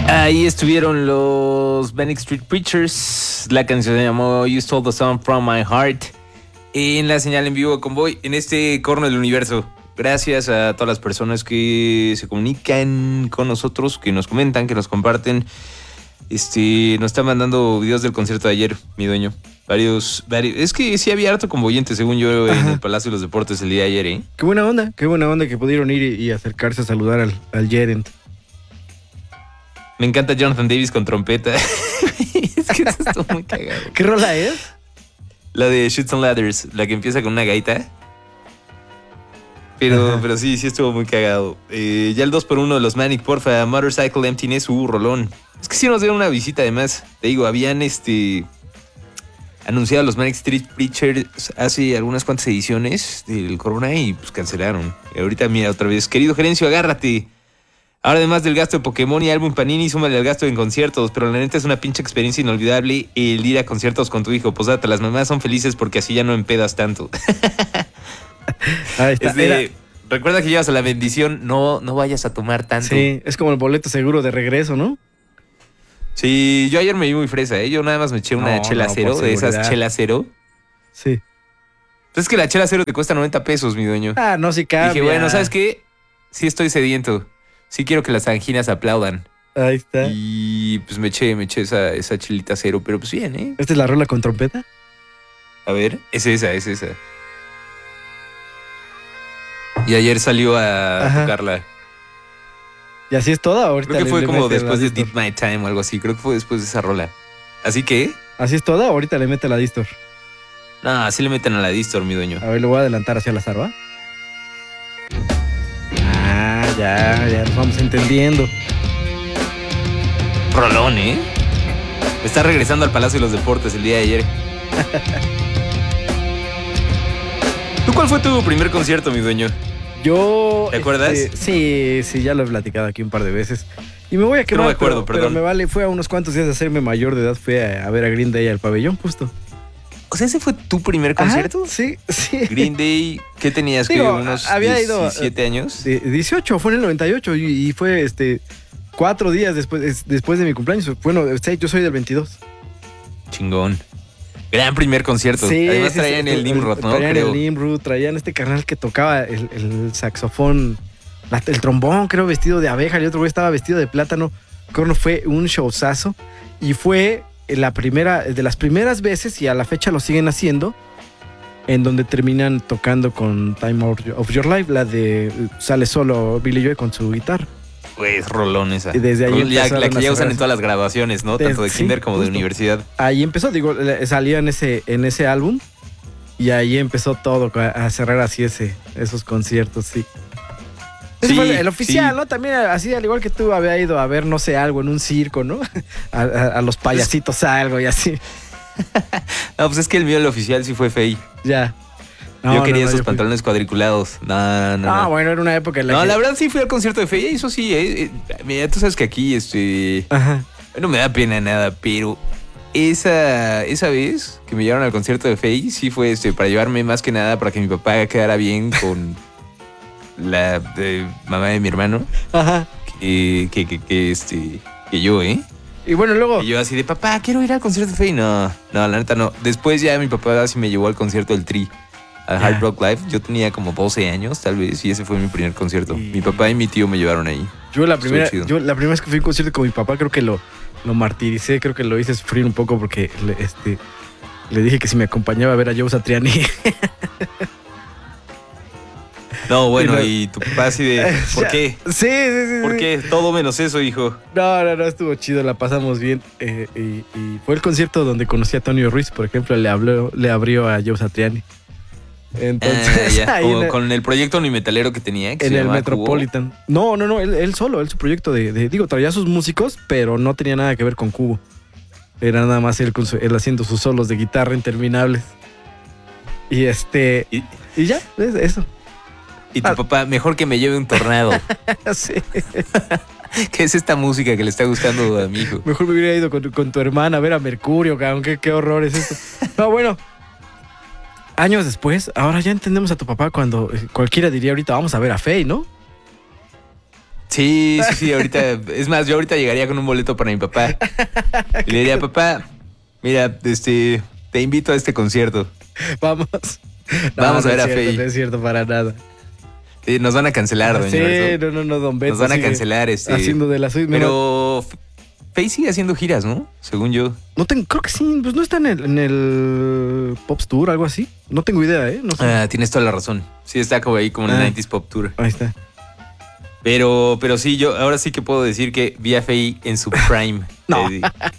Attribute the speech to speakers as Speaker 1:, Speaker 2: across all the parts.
Speaker 1: Ahí estuvieron los Manic Street Preachers. La canción se llamó You Stole the Song from My Heart. En la señal en vivo Convoy, en este corno del universo. Gracias a todas las personas que se comunican con nosotros, que nos comentan, que nos comparten. Nos están mandando videos del concierto de ayer, mi dueño. Varios. Es que sí había harto convoyente, según yo, en el Palacio de los Deportes el día de ayer, ¿eh?
Speaker 2: Qué buena onda que pudieron ir y acercarse a saludar al Gerent.
Speaker 1: Me encanta Jonathan Davis con trompeta. Es que eso está muy cagado.
Speaker 2: ¿Qué rola es?
Speaker 1: La de Chutes and Ladders, la que empieza con una gaita. Pero sí estuvo muy cagado. Ya el 2x1 de los Manic, porfa. Motorcycle Emptiness, rolón. Es que sí nos dieron una visita, además. Te digo, habían anunciado los Manic Street Preachers hace algunas cuantas ediciones del Corona y pues cancelaron. Y ahorita mira otra vez. Querido Gerencio, agárrate. Ahora, además del gasto de Pokémon y álbum Panini, súmale al gasto en conciertos. Pero la neta es una pinche experiencia inolvidable el ir a conciertos con tu hijo. Posdata, las mamás son felices porque así ya no empedas tanto.
Speaker 2: Ahí está.
Speaker 1: Recuerda que llevas a la bendición, no vayas a tomar tanto.
Speaker 2: Sí, es como el boleto seguro de regreso, ¿no?
Speaker 1: Sí, yo ayer me vi muy fresa, ¿eh? Yo nada más me eché una chela cero, de esas chela cero.
Speaker 2: Sí.
Speaker 1: Entonces que la chela cero te cuesta 90 pesos, mi dueño.
Speaker 2: Ah, no, sí cambia.
Speaker 1: Dije, bueno, ¿sabes qué? Sí estoy sediento. Sí quiero que las anginas aplaudan.
Speaker 2: Ahí está.
Speaker 1: Y pues me eché esa chelita cero, pero pues bien, ¿eh?
Speaker 2: ¿Esta es la rola con trompeta?
Speaker 1: A ver, es esa. Y ayer salió a tocarla.
Speaker 2: ¿Y así es toda? Ahorita
Speaker 1: creo que fue como después de Deep My Time o algo así. Creo que fue después de esa rola. ¿Así que?
Speaker 2: ¿Así es toda? Ahorita le mete la distor.
Speaker 1: No, así le meten a la distor, mi dueño.
Speaker 2: A ver, lo voy a adelantar hacia la zarba. Ah, ya nos vamos entendiendo.
Speaker 1: Rolón, ¿eh? Está regresando al Palacio de los Deportes el día de ayer. ¿Tú cuál fue tu primer concierto, mi dueño?
Speaker 2: Yo...
Speaker 1: ¿Te acuerdas?
Speaker 2: Sí, ya lo he platicado aquí un par de veces. Y me voy a quemar,
Speaker 1: no me acuerdo,
Speaker 2: pero me vale. Fue a unos cuantos días de hacerme mayor de edad. Fui a ver a Green Day al pabellón, justo.
Speaker 1: O sea, ¿ese fue tu primer concierto?
Speaker 2: Ajá, sí.
Speaker 1: Green Day, ¿qué tenías? ¿Unos
Speaker 2: había
Speaker 1: 17 años?
Speaker 2: 18, fue en el 98 y fue 4 días después de mi cumpleaños. Bueno, yo soy del 22.
Speaker 1: Chingón. Gran primer concierto.
Speaker 2: Sí,
Speaker 1: además traían el Nimrod, ¿no?
Speaker 2: Traían el Nimrod, traían este carnal que tocaba el saxofón, el trombón, creo, vestido de abeja, y el otro güey estaba vestido de plátano. Corno, fue un showzazo y fue de las primeras veces, y a la fecha lo siguen haciendo, en donde terminan tocando con Time of Your Life, la de sale solo Billy Joel con su guitarra.
Speaker 1: Pues rolón esa.
Speaker 2: Y desde ahí
Speaker 1: la que ya usan en todas las grabaciones, ¿no? Tanto de kinder como de universidad.
Speaker 2: Ahí empezó, salía en ese álbum. Y ahí empezó todo a cerrar así esos conciertos, sí. Ese fue el oficial, sí. ¿No? También así, al igual que tú, había ido a ver, no sé, algo en un circo, ¿no? A los payasitos algo y así.
Speaker 1: No, pues es que el mío, el oficial, sí fue fey.
Speaker 2: Ya.
Speaker 1: Yo quería esos pantalones cuadriculados. No.
Speaker 2: Bueno, era una época en la
Speaker 1: que... la verdad sí fui al concierto de Fey. Eso sí, mira, tú sabes que aquí,
Speaker 2: Ajá.
Speaker 1: no me da pena nada, pero esa vez que me llevaron al concierto de Fey, sí fue para llevarme más que nada para que mi papá quedara bien con la mamá de mi hermano.
Speaker 2: Ajá.
Speaker 1: Que yo, ¿eh?
Speaker 2: Y bueno, luego...
Speaker 1: Y yo así de, papá, quiero ir al concierto de Fey. No, la neta no. Después ya mi papá sí me llevó al concierto del Tri. Al Hard Rock Live. Yo tenía como 12 años, tal vez, y ese fue mi primer concierto. Mi papá y mi tío me llevaron ahí.
Speaker 2: Yo la primera vez que fui a un concierto con mi papá, creo que lo martiricé, creo que lo hice sufrir un poco porque le dije que si me acompañaba a ver a Joe Satriani.
Speaker 1: No, bueno, y tu papá así de, ¿por qué?
Speaker 2: Sí.
Speaker 1: ¿Por qué? Todo menos eso, hijo.
Speaker 2: No, estuvo chido, la pasamos bien. Y fue el concierto donde conocí a Antonio Ruiz, por ejemplo, le abrió a Joe Satriani. Entonces,
Speaker 1: como con el proyecto unimetalero que tenía, que
Speaker 2: en el Metropolitan. Cubo. No, él solo, él su proyecto traía sus músicos, pero no tenía nada que ver con Cubo. Era nada más él haciendo sus solos de guitarra interminables. Y ya, eso.
Speaker 1: Y tu papá, mejor que me lleve un tornado.
Speaker 2: Sí.
Speaker 1: ¿Qué es esta música que le está gustando a mi hijo?
Speaker 2: Mejor me hubiera ido con tu hermana a ver a Mercurio, cabrón. Qué horror es esto. No, bueno. Años después, ahora ya entendemos a tu papá cuando cualquiera diría ahorita vamos a ver a Fey, ¿no?
Speaker 1: Sí, ahorita. Es más, yo ahorita llegaría con un boleto para mi papá. Y le diría, papá, mira, te invito a este concierto.
Speaker 2: Vamos.
Speaker 1: Vamos a ver a
Speaker 2: Faye.
Speaker 1: Faye.
Speaker 2: No es cierto para nada.
Speaker 1: Sí, nos van a cancelar, doña
Speaker 2: Sí,
Speaker 1: Alberto.
Speaker 2: no, don Beto.
Speaker 1: Nos van a
Speaker 2: sigue
Speaker 1: cancelar,
Speaker 2: haciendo de la suite.
Speaker 1: Pero Faye sigue haciendo giras, ¿no? Según yo.
Speaker 2: No tengo, creo que sí, pues no está en el Pops Tour, algo así. No tengo idea, ¿eh? No sé.
Speaker 1: Tienes toda la razón. Sí, está como ahí como en el 90s Pop Tour.
Speaker 2: Ahí está.
Speaker 1: Pero sí, yo ahora sí que puedo decir que vi a Faye en su prime.
Speaker 2: No.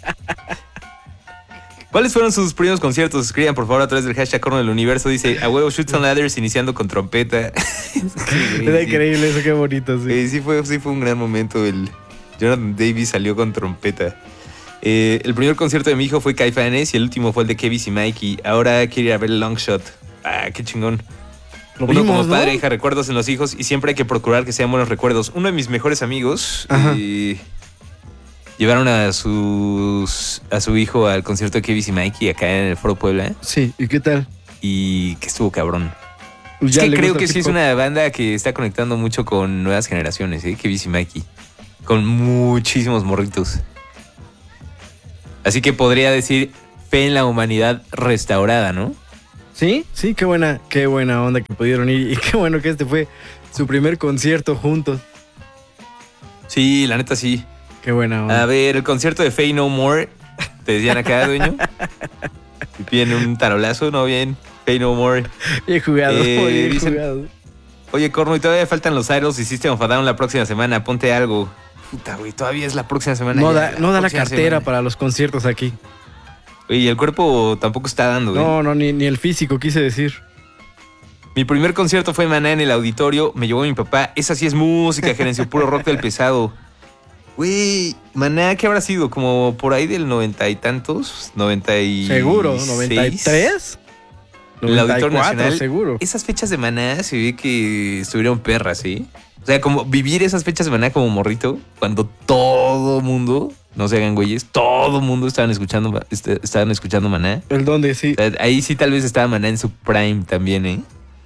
Speaker 1: ¿Cuáles fueron sus primeros conciertos? Escriban por favor a través del hashtag Corno del Universo. Dice, a huevo, Shoots on Ladders iniciando con trompeta.
Speaker 2: Era increíble eso, qué bonito, sí.
Speaker 1: Sí fue un gran momento. El Jonathan Davis salió con trompeta. El primer concierto de mi hijo fue Caifanes y el último fue el de Kevis y Mikey. Ahora quiere ir a ver Longshot. Qué chingón. Uno
Speaker 2: vimos,
Speaker 1: como padre,
Speaker 2: ¿no?
Speaker 1: hija, recuerdos en los hijos y siempre hay que procurar que sean buenos recuerdos. Uno de mis mejores amigos llevaron a su hijo al concierto de Kevis y Mikey acá en el Foro Puebla.
Speaker 2: Sí, ¿y qué tal?
Speaker 1: Y que estuvo cabrón.
Speaker 2: Pues
Speaker 1: Es que
Speaker 2: le
Speaker 1: creo
Speaker 2: gusta
Speaker 1: que
Speaker 2: el
Speaker 1: sí es
Speaker 2: hip hop.
Speaker 1: una banda que está conectando mucho con nuevas generaciones, Kevis y Mikey. Con muchísimos morritos. Así que podría decir fe en la humanidad restaurada, ¿no?
Speaker 2: Sí, qué buena onda que pudieron ir. Y qué bueno que este fue su primer concierto juntos.
Speaker 1: Sí, la neta sí.
Speaker 2: Qué buena onda.
Speaker 1: A ver, el concierto de Faye No More. Te decían acá, dueño. Y piden un tarolazo, ¿no? Bien. Faye No More.
Speaker 2: Bien jugado, bien
Speaker 1: dicen,
Speaker 2: jugado.
Speaker 1: Oye, Corno, y todavía faltan los Idols y System of a Down la próxima semana. Ponte algo. Puta, güey, todavía es la próxima semana.
Speaker 2: No
Speaker 1: ya,
Speaker 2: da la
Speaker 1: próxima
Speaker 2: cartera
Speaker 1: semana.
Speaker 2: para los conciertos aquí.
Speaker 1: Oye, y el cuerpo tampoco está dando, güey.
Speaker 2: No, ni el físico, quise decir.
Speaker 1: Mi primer concierto fue Maná en el auditorio. Me llevó mi papá. Esa sí es música, Gerencio. Puro rock del pesado. Güey, Maná, ¿qué habrá sido? Como por ahí del 90 y tantos. 96.
Speaker 2: Seguro, 93.
Speaker 1: El Auditorio
Speaker 2: 94,
Speaker 1: Nacional.
Speaker 2: seguro.
Speaker 1: Esas fechas de Maná se ve que estuvieron perras, ¿sí? O sea, como vivir esas fechas de Maná como morrito, cuando todo mundo, no se hagan güeyes, todo mundo estaban escuchando Maná.
Speaker 2: ¿El dónde? Sí.
Speaker 1: O sea, ahí sí tal vez estaba Maná en su prime también, ¿eh?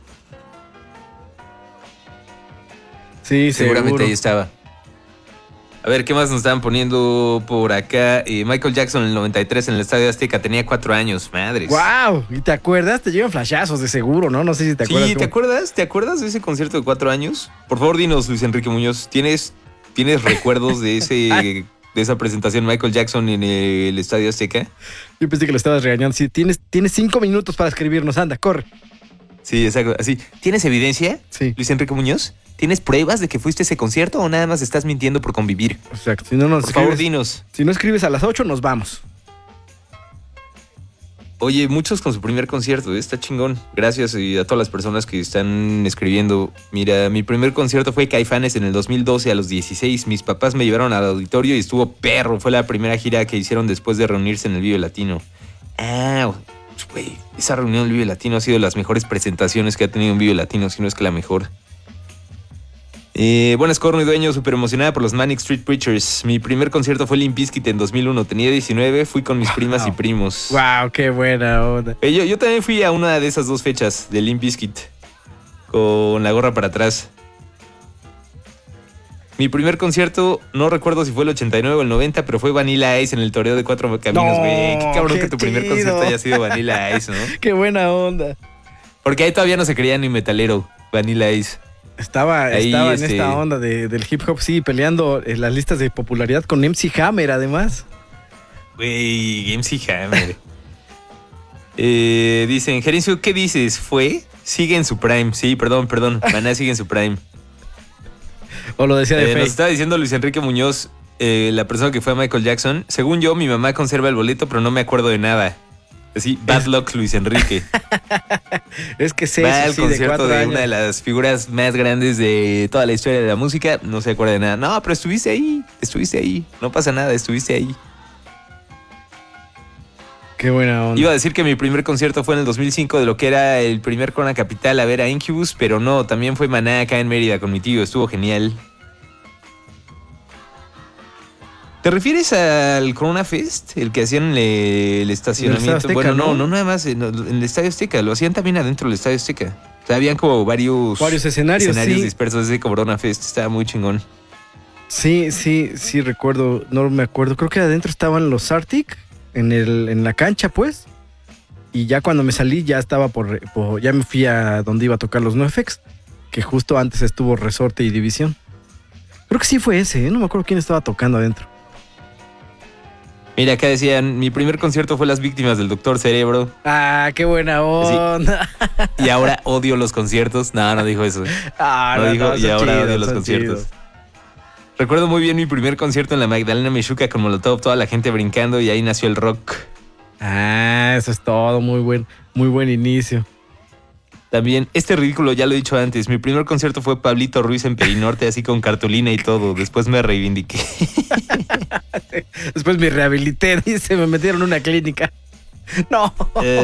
Speaker 2: Sí,
Speaker 1: Seguramente
Speaker 2: seguro.
Speaker 1: ahí estaba. A ver, ¿qué más nos estaban poniendo por acá? Michael Jackson en el 93 en el Estadio Azteca tenía 4 años, madres.
Speaker 2: ¡Wow! ¿Y te acuerdas? Te llevan flashazos de seguro, ¿no? No sé si te acuerdas.
Speaker 1: Sí, ¿te acuerdas? ¿Te acuerdas de ese concierto de 4 años? Por favor, dinos, Luis Enrique Muñoz, ¿tienes recuerdos de de esa presentación Michael Jackson en el Estadio Azteca?
Speaker 2: Yo pensé que lo estabas regañando. Sí, tienes 5 minutos para escribirnos. Anda, corre.
Speaker 1: Sí, exacto. Así. ¿Tienes evidencia,
Speaker 2: Sí.
Speaker 1: Luis Enrique Muñoz? ¿Tienes pruebas de que fuiste a ese concierto o nada más estás mintiendo por convivir?
Speaker 2: Exacto. Si no nos
Speaker 1: Por favor,
Speaker 2: escribes,
Speaker 1: dinos.
Speaker 2: si no escribes a las 8, nos vamos.
Speaker 1: Oye, muchos con su primer concierto, está chingón. Gracias y a todas las personas que están escribiendo. Mira, mi primer concierto fue Caifanes en el 2012 a los 16. Mis papás me llevaron al auditorio y estuvo perro. Fue la primera gira que hicieron después de reunirse en el Vive Latino. Güey, esa reunión del Vive Latino ha sido de las mejores presentaciones que ha tenido un Vive Latino, si no es que la mejor. Buenas, Corno y dueño, súper emocionada por los Manic Street Preachers. Mi primer concierto fue Limp Bizkit en 2001. Tenía 19, fui con mis primas y primos.
Speaker 2: ¡Wow! ¡Qué buena onda!
Speaker 1: Yo también fui a una de esas 2 fechas de Limp Bizkit con la gorra para atrás. Mi primer concierto, no recuerdo si fue el 89 o el 90, pero fue Vanilla Ice en el Toreo de 4 Caminos, güey. Qué cabrón
Speaker 2: qué
Speaker 1: que tu primer
Speaker 2: chido.
Speaker 1: concierto haya sido Vanilla Ice, ¿no?
Speaker 2: ¡Qué buena onda!
Speaker 1: Porque ahí todavía no se creía ni metalero, Vanilla Ice.
Speaker 2: Estaba
Speaker 1: Ahí,
Speaker 2: en esta onda del hip hop, sí, peleando en las listas de popularidad con MC Hammer, además.
Speaker 1: Güey, MC Hammer. Dicen, Gerencio, ¿qué dices? ¿Fue? Sigue en su prime. Sí, perdón. Maná sigue en su prime.
Speaker 2: O lo decía de
Speaker 1: Nos
Speaker 2: Faye.
Speaker 1: estaba diciendo Luis Enrique Muñoz, la persona que fue a Michael Jackson. Según yo, mi mamá conserva el boleto, pero no me acuerdo de nada. Así, bad luck, Luis Enrique.
Speaker 2: Es que sí,
Speaker 1: Va al
Speaker 2: sí, de
Speaker 1: concierto
Speaker 2: 4
Speaker 1: de
Speaker 2: años.
Speaker 1: una de las figuras más grandes de toda la historia de la música. No se acuerda de nada. No, pero estuviste ahí. No pasa nada, estuviste ahí.
Speaker 2: Qué buena onda.
Speaker 1: Iba a decir que mi primer concierto fue en el 2005 de lo que era el primer Corona Capital a ver a Incubus, pero no, también fue Maná acá en Mérida con mi tío, estuvo genial. ¿Te refieres al Corona Fest? El que hacían el estacionamiento.
Speaker 2: Azteca,
Speaker 1: Bueno,
Speaker 2: ¿no?
Speaker 1: no nada más en el Estadio Azteca, lo hacían también adentro del Estadio Azteca. O sea, habían como varios
Speaker 2: escenarios, sí.
Speaker 1: dispersos de Corona Fest, estaba muy chingón.
Speaker 2: Sí, recuerdo. No me acuerdo. Creo que adentro estaban los Arctic en la cancha, pues. Y ya cuando me salí, ya estaba ya me fui a donde iba a tocar los NoFX, que justo antes estuvo Resorte y División. Creo que sí fue ese, ¿eh? No me acuerdo quién estaba tocando adentro.
Speaker 1: Mira, acá decían, mi primer concierto fue Las Víctimas del Doctor Cerebro.
Speaker 2: Ah, qué buena onda.
Speaker 1: Sí. Y ahora odio los conciertos. No dijo eso.
Speaker 2: No
Speaker 1: dijo, y ahora
Speaker 2: chidos,
Speaker 1: odio los conciertos. Chidos. Recuerdo muy bien mi primer concierto en la Magdalena Michuca con Molotov, toda la gente brincando y ahí nació el rock.
Speaker 2: Ah, eso es todo, muy buen inicio.
Speaker 1: También, este ridículo ya lo he dicho antes, mi primer concierto fue Pablito Ruiz en Perinorte, así con cartulina y todo. Después me reivindiqué.
Speaker 2: Después me rehabilité, dice, me metieron en una clínica. No.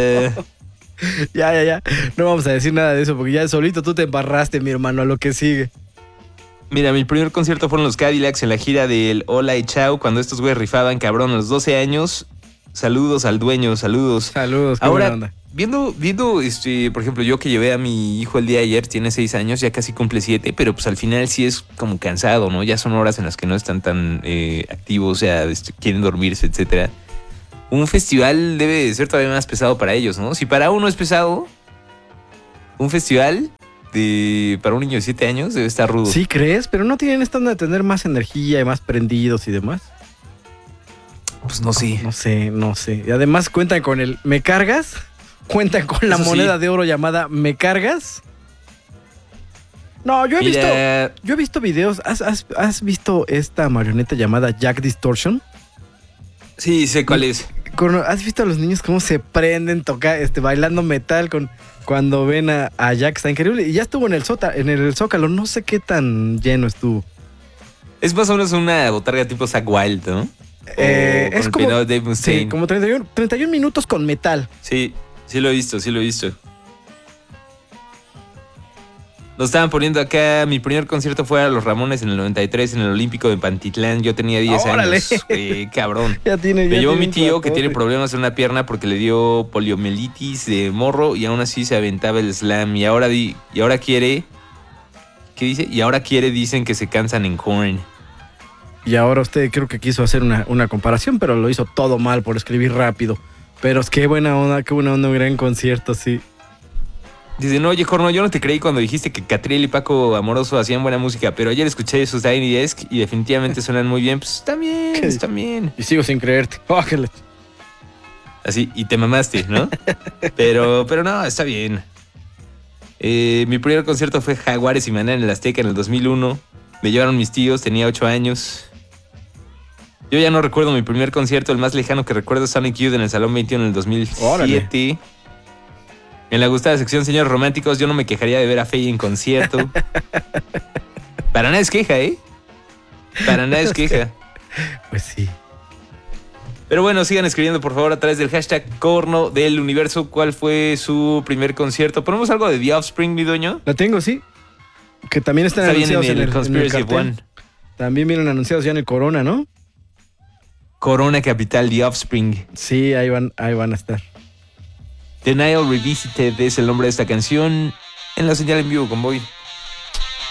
Speaker 2: Ya. No vamos a decir nada de eso porque ya solito tú te embarraste, mi hermano, a lo que sigue.
Speaker 1: Mira, mi primer concierto fueron los Cadillacs en la gira del Hola y Chao, cuando estos güeyes rifaban, cabrón, a los 12 años. Saludos al dueño, saludos.
Speaker 2: Saludos,
Speaker 1: qué buena onda. Viendo, por ejemplo, yo que llevé a mi hijo el día de ayer, tiene 6 años, ya casi cumple 7, pero pues al final sí es como cansado, ¿no? Ya son horas en las que no están tan activos, o sea, quieren dormirse, etcétera. Un festival debe de ser todavía más pesado para ellos, ¿no? Si para uno es pesado, un festival para un niño de 7 años debe estar rudo.
Speaker 2: Sí, ¿crees? Pero no tienen esta onda de tener más energía y más prendidos y demás.
Speaker 1: Pues no sé.
Speaker 2: No sé. Y además cuentan con el ¿me cargas? Cuentan con la moneda de oro llamada ¿me cargas? No, yo he visto videos. ¿Has visto esta marioneta llamada Jack Distortion?
Speaker 1: Sí, sé cuál es.
Speaker 2: ¿Has visto a los niños cómo se prenden bailando metal cuando ven a Jack? Está increíble. Y ya estuvo en el Zócalo. No sé qué tan lleno estuvo.
Speaker 1: Es más o menos una botarga tipo Zakk Wylde, ¿no?
Speaker 2: Es como Dave Mustaine. Sí, como 31 minutos con metal.
Speaker 1: Sí lo he visto. Lo estaban poniendo acá. Mi primer concierto fue a Los Ramones en el 93 en el Olímpico de Pantitlán. Yo tenía 10 años. Cabrón. Me llevó mi tío que tiene problemas en una pierna porque le dio poliomielitis de morro y aún así se aventaba el slam. Y ahora quiere... ¿Qué dice? Y ahora dicen que se cansan en Korn.
Speaker 2: Y ahora usted creo que quiso hacer una comparación, pero lo hizo todo mal por escribir rápido. Pero es qué buena onda, un gran concierto, sí.
Speaker 1: Dice, no, oye, Corno, yo no te creí cuando dijiste que Catriel y Paco Amoroso hacían buena música, pero ayer escuché esos Tiny Desk y definitivamente suenan muy bien. Pues está bien.
Speaker 2: Y sigo sin creerte.
Speaker 1: Así, y te mamaste, ¿no? pero no, está bien. Mi primer concierto fue Jaguares y Maná en el Azteca en el 2001. Me llevaron mis tíos, tenía 8 años. Yo ya no recuerdo mi primer concierto, el más lejano que recuerdo es Sonic Youth en el Salón 21 en el 2007. Órale. En la gustada sección Señores Románticos, yo no me quejaría de ver a Faye en concierto. Para nada es queja, ¿eh? Para nada es queja.
Speaker 2: Pues sí.
Speaker 1: Pero bueno, sigan escribiendo por favor a través del hashtag Corno del Universo. ¿Cuál fue su primer concierto? ¿Ponemos algo de The Offspring, mi dueño?
Speaker 2: La tengo, sí. Que también están anunciados
Speaker 1: en el Conspiracy of One.
Speaker 2: También vienen anunciados ya en el Corona, ¿no?
Speaker 1: Corona Capital, The Offspring.
Speaker 2: Sí, ahí van a estar.
Speaker 1: Denial Revisited es el nombre de esta canción en la señal en vivo con Boy.